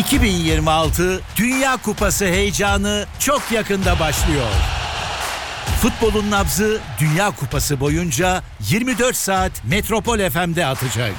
2026 Dünya Kupası heyecanı çok yakında başlıyor. Futbolun nabzı Dünya Kupası boyunca 24 saat Metropol FM'de atacak.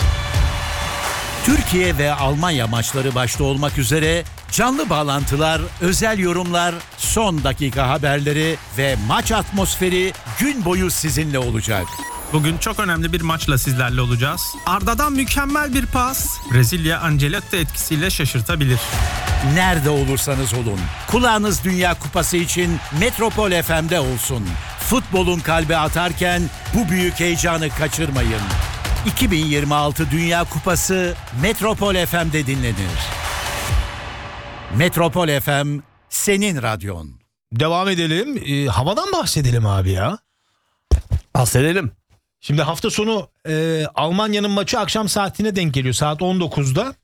Türkiye ve Almanya maçları başta olmak üzere canlı bağlantılar, özel yorumlar, son dakika haberleri ve maç atmosferi gün boyu sizinle olacak. Bugün çok önemli bir maçla sizlerle olacağız. Arda'dan mükemmel bir pas, Brezilya Ancelotti etkisiyle şaşırtabilir. Nerede olursanız olun, kulağınız Dünya Kupası için Metropol FM'de olsun. Futbolun kalbi atarken bu büyük heyecanı kaçırmayın. 2026 Dünya Kupası Metropol FM'de dinlenir. Metropol FM senin radyon. Devam edelim. Havadan bahsedelim abi ya. Bahsedelim. Şimdi hafta sonu Almanya'nın maçı akşam saatine denk geliyor. Saat 19'da.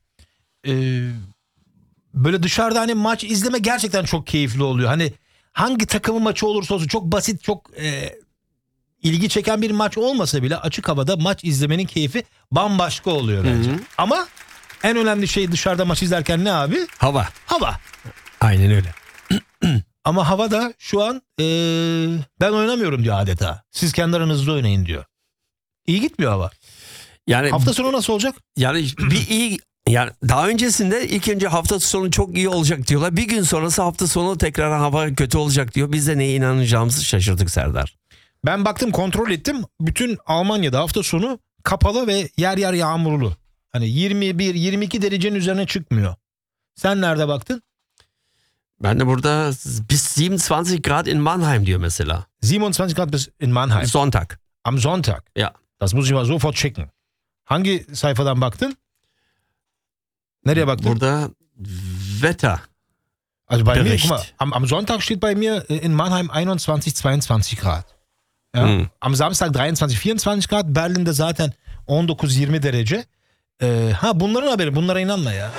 Böyle dışarıda hani maç izleme gerçekten çok keyifli oluyor. Hani hangi takımın maçı olursa olsun çok basit, çok ilgi çeken bir maç olmasa bile açık havada maç izlemenin keyfi bambaşka oluyor bence. Hı-hı. Ama en önemli şey dışarıda maç izlerken ne abi? Hava. Hava. Aynen öyle. Ama hava da şu an ben oynamıyorum diyor adeta. Siz kendi aranızda oynayın diyor. İyi gitmiyor hava. Yani hafta sonu nasıl olacak? Yani bir iyi, yani daha öncesinde ilk önce hafta sonu çok iyi olacak diyorlar. Bir gün sonrası hafta sonu tekrar hava kötü olacak diyor. Biz de neye inanacağımızı şaşırdık Serdar. Ben baktım, kontrol ettim. Bütün Almanya'da hafta sonu kapalı ve yer yer yağmurlu. Hani 21-22 derecenin üzerine çıkmıyor. Sen nerede baktın? Ben de burada bis 27 Grad in Mannheim diyor mesela. 27 Grad bis in Mannheim. Sonntag. Am Sonntag. Ja. Das muss ich mal sofort checken. Hangi sayfadan baktın? Nereye baktın? Burada Wetter. Also bei Bericht. mir, guck mal, am Sonntag steht bei mir in Mannheim 21-22 Grad. Ja? Am Samstag 23-24 Grad. Berlin'de zaten 19-20 derece. Bunların haberi. Bunlara inanma ya.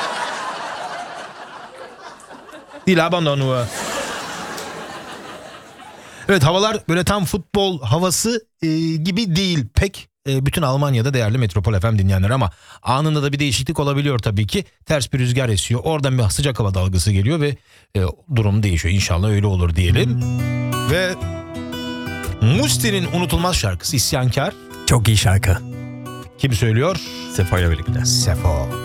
Die labern doch nur. Evet, havalar böyle tam futbol havası gibi değil pek. Bütün Almanya'da değerli Metropol FM dinleyenler, ama anında da bir değişiklik olabiliyor tabii ki. Ters bir rüzgar esiyor. Oradan bir sıcak hava dalgası geliyor ve durum değişiyor. İnşallah öyle olur diyelim. Ve Musti'nin unutulmaz şarkısı İsyankar. Çok iyi şarkı. Kim söylüyor? Sefo ile birlikte. Sefo.